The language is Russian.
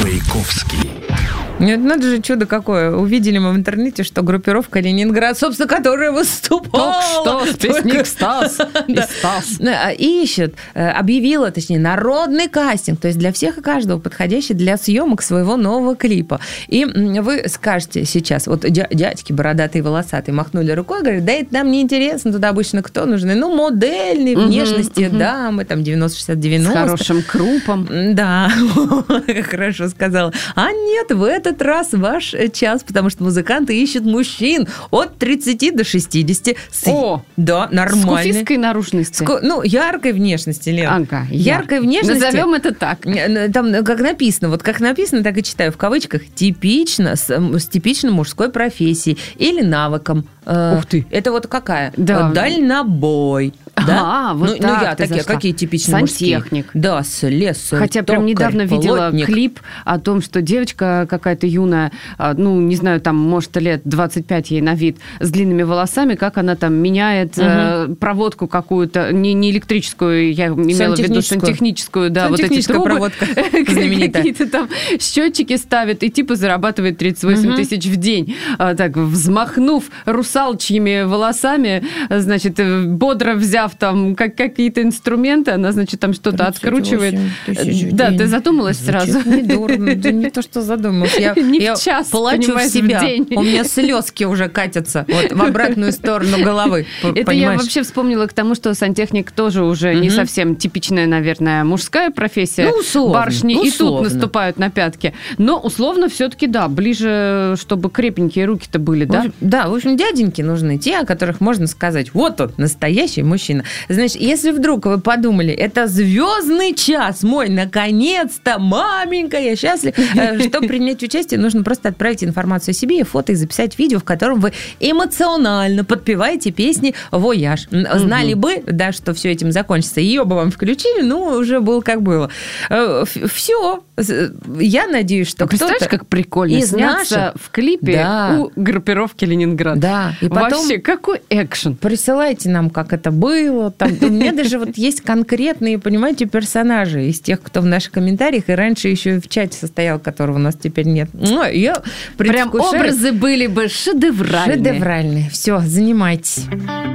Маяковский. Нет, надо же, чудо какое. Увидели мы в интернете, что группировка «Ленинград», собственно, которая выступала. Только что, песник Стас и Стас. Ищет, объявила, точнее, народный кастинг, то есть для всех и каждого подходящий для съемок своего нового клипа. И вы скажете сейчас, вот дядьки бородатые, волосатые махнули рукой, говорят, да это нам не интересно, туда обычно кто нужны? Ну, модельные внешности дамы, там 90-60-90. С хорошим крупом. Да, как хорошо сказала. А нет, в этот раз ваш час, потому что музыканты ищут мужчин от 30 до 60. О! Да, нормально. С куфистской наружности. Яркой внешности, Лен. Ага, яркой внешности. Назовем это так. Там как написано, вот как написано, так и читаю в кавычках, типично, с типичной мужской профессией или навыком. Ух ты. Это вот какая? Да. Дальнобой. Да? Вот ну я такие, какие типичные сантехник. Мужские? Да, слесарь, хотя токарь, прям недавно видела плотник. клип о том, что девочка какая-то юная, ну, не знаю, там, может, лет 25 ей на вид, с длинными волосами, как она там меняет проводку какую-то, не электрическую, я имела в виду сантехническую, да, вот эти трубы. Проводка какие-то там счетчики ставит и типа зарабатывает 38 тысяч в день. Так, взмахнув русалчьими волосами, значит, бодро взяв там какие-то инструменты, она, значит, там что-то откручивает. Да, ты задумалась сразу? Недорого, не то, что задумалась. Я плачу в себя. У меня слезки уже катятся вот в обратную сторону головы. Это я вообще вспомнила к тому, что сантехник тоже уже не совсем типичная, наверное, мужская профессия. Ну, условно. Барышни и тут наступают на пятки. Но условно все-таки, да, ближе, чтобы крепенькие руки-то были, да? Да, в общем, дяденьки нужны, те, о которых можно сказать, вот он, настоящий мужчина. Значит, если вдруг вы подумали, это звездный час мой, наконец-то, маменька, я счастлив. Чтобы принять участие, нужно просто отправить информацию о себе и фото, и записать видео, в котором вы эмоционально подпеваете песни «Вояж». Знали бы, да, что все этим закончится, ее бы вам включили, ну, уже было как было. Все. Я надеюсь, что представляешь, как прикольно сняться в клипе у группировки «Ленинград». Да. И потом вообще, какой экшен. Присылайте нам, как это было. Там, у меня даже вот есть конкретные, понимаете, персонажи из тех, кто в наших комментариях, и раньше еще и в чате состоял, которого у нас теперь нет. Я прям образы были бы шедевральные. Шедевральные. Все, занимайтесь.